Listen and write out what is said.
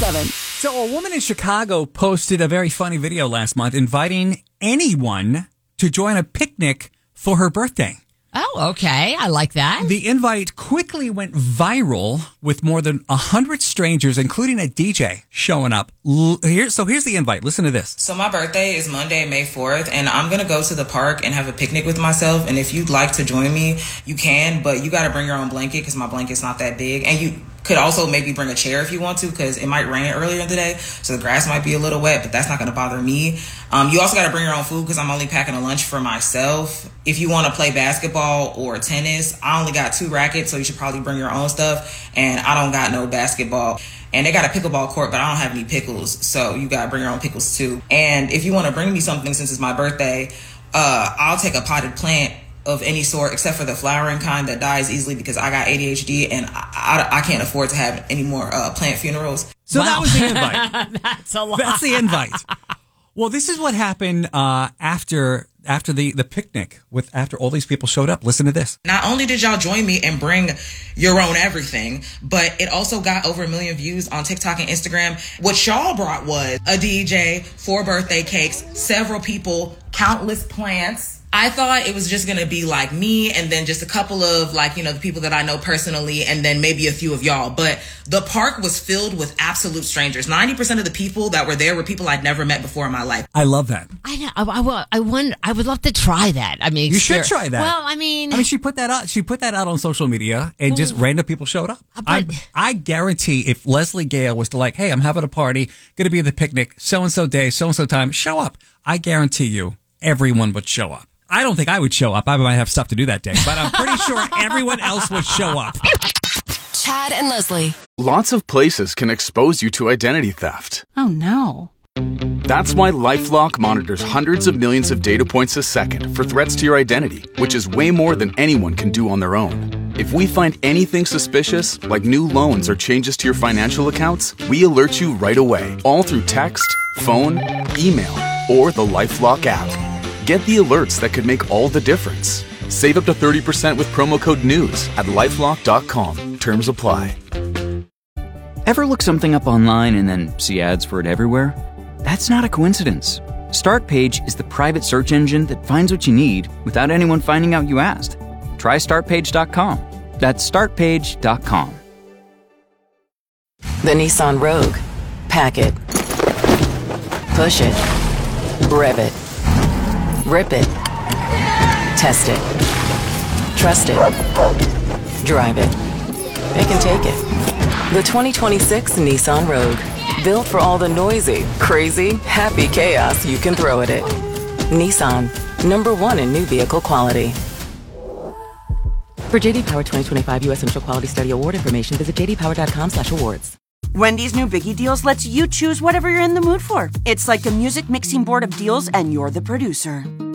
94.7. So a woman in Chicago posted a very funny video last month inviting anyone to join a picnic for her birthday. Oh, okay. I like that. The invite quickly went viral with more than 100 strangers, including a DJ, showing up. Here's the invite. Listen to this. So my birthday is Monday, May 4th, and I'm going to go to the park and have a picnic with myself. And if you'd like to join me, you can, but you got to bring your own blanket because my blanket's not that big. And you could also maybe bring a chair if you want to, because it might rain earlier in the day, so the grass might be a little wet, but that's not going to bother me. You also got to bring your own food because I'm only packing a lunch for myself. If you want to play basketball or tennis, I only got 2 rackets, so you should probably bring your own stuff. And I don't got no basketball. And they got a pickleball court, but I don't have any pickles, so you got to bring your own pickles too. And if you want to bring me something since it's my birthday, I'll take a potted plant of any sort except for the flowering kind that dies easily because I got ADHD and I can't afford to have any more plant funerals. So that was the invite. That's a lot. That's the invite. Well, this is what happened after the picnic after all these people showed up. Listen to this. Not only did y'all join me and bring your own everything, but it also got over 1 million views on TikTok and Instagram. What y'all brought was a DJ, 4 birthday cakes, several people, countless plants. I thought it was just going to be like me and then just a couple of the people that I know personally and then maybe a few of y'all. But the park was filled with absolute strangers. 90% of the people that were there were people I'd never met before in my life. I love that. I know. I would love to try that. I mean, you should try that. Well, I mean, she put that out. She put that out on social media and just random people showed up. I guarantee if Leslie Gale was to hey, I'm having a party, going to be at the picnic, so-and-so day, so-and-so time, show up. I guarantee you everyone would show up. I don't think I would show up. I might have stuff to do that day, but I'm pretty sure everyone else would show up. Chad and Leslie. Lots of places can expose you to identity theft. Oh, no. That's why LifeLock monitors hundreds of millions of data points a second for threats to your identity, which is way more than anyone can do on their own. If we find anything suspicious, like new loans or changes to your financial accounts, we alert you right away, all through text, phone, email, or the LifeLock app. Get the alerts that could make all the difference. Save up to 30% with promo code NEWS at LifeLock.com. Terms apply. Ever look something up online and then see ads for it everywhere? That's not a coincidence. StartPage is the private search engine that finds what you need without anyone finding out you asked. Try StartPage.com. That's StartPage.com. The Nissan Rogue. Pack it. Push it. Rev it. Rip it. Test it. Trust it. Drive it. It can take it. The 2026 Nissan Rogue. Built for all the noisy, crazy, happy chaos you can throw at it. Nissan. #1 in new vehicle quality. For JD Power 2025 U.S. Initial Quality Study Award information, visit jdpower.com/awards. Wendy's new Biggie Deals lets you choose whatever you're in the mood for. It's like a music mixing board of deals, and you're the producer.